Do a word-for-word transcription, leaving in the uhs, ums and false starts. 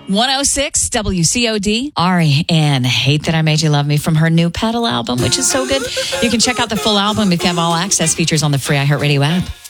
one oh six W C O D, Ari and Hate That I Made You Love Me from her new Pedal album, which is so good. You can check out the full album if you have all access features on the free iHeartRadio app.